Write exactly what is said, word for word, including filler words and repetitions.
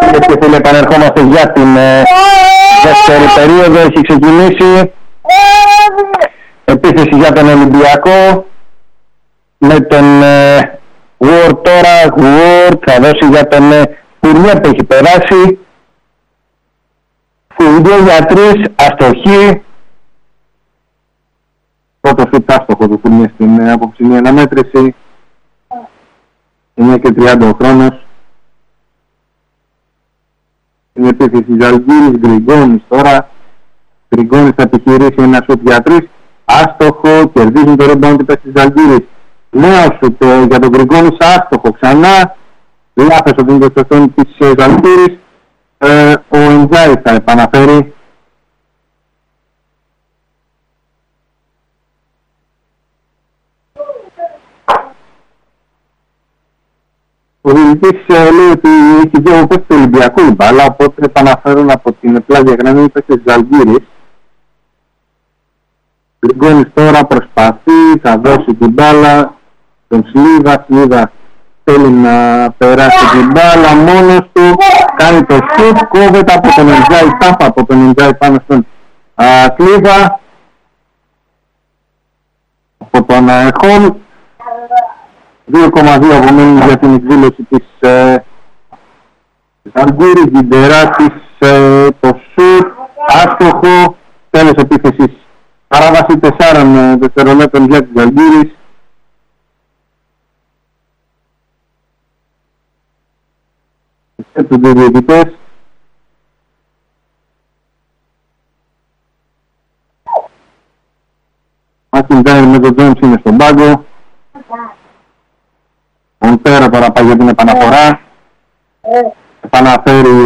Φίλες και φίλοι, επανερχόμαστε για την ε, δεύτερη περίοδο. Έχει ξεκινήσει επίθεση για τον Ολυμπιακό με τον ε, Ward τώρα. Ward θα δώσει για τον ε, Φουρνιέ που έχει περάσει. Φουρνιέ για τρεις, αστοχή. Πρώτο σουτ άστοχο του Φουρνιέ στην ε, απόψινή αναμέτρηση. Είναι και τριάντα ο χρόνος. Είναι επίθεση Ζαλγκύρης, Γκριγκόνης τώρα. Γκριγκόνης θα επιχειρήσει ένα σουτ για τρεις. Άστοχο, κερδίζουν το rebound της Ζαλγκύρης. Νέο σουτ για τον Γκριγκόνη, άστοχο ξανά. Λάθος από την προστασία της Ζαλγκύρης. Ε, ο Εντζάι θα επαναφέρει. Ο διαιτητής ε, λέει ότι έχει δύο παίκτες του Ολυμπιακού η μπάλα, οπότε επαναφέρουν από την πλάγια γραμμή παίκτες Ζαλγκύρης. Γκριγκόνης τώρα προσπαθεί, θα δώσει την μπάλα στον Σλίβα. Σλίβα θέλει να περάσει την μπάλα μόνος του, κάνει το σουτ, κόβεται από τον Εντζάι, τάπα από τον Εντζάι πάνω στον α, Σλίβα. Από τον Χολ. δύο κόμμα δύο απομένουν για την εκδήλωση της Ζαλγκύρης, Γκιντεράκης, ε, το σουτ, άστοχο, τέλος επίθεσης. Παράβαση τεσσάρων δευτερολέπτων για τη Ζαλγκύρης. Σκέπτονται οι διαιτητές. Μακιντάιρ με τον Τζόνς είναι στον πάγκο. Ο Πέρα τώρα πάει για την επαναφορά. Επαναφέρει